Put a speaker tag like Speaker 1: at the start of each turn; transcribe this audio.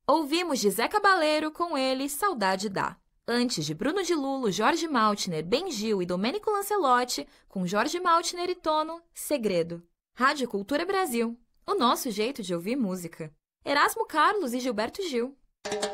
Speaker 1: Ouvimos de Zé Cabaleiro com ele Saudade Dá. Antes de Bruno de Lulo, Jorge Maltner, Ben Gil e Domênico Lancelotti, com Jorge Maltner e Tono, Segredo. Rádio Cultura Brasil, o nosso jeito de ouvir música. Erasmo Carlos e Gilberto Gil.